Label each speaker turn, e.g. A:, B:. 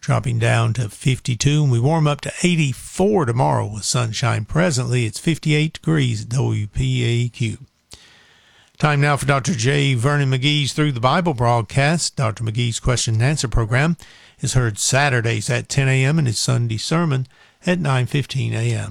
A: dropping down to 52, and we warm up to 84 tomorrow with sunshine. Presently, it's 58 degrees at WPAQ. Time now for Dr. J. Vernon McGee's Through the Bible broadcast. Dr. McGee's question and answer program is heard Saturdays at 10 a.m. and his Sunday sermon at 9:15 a.m.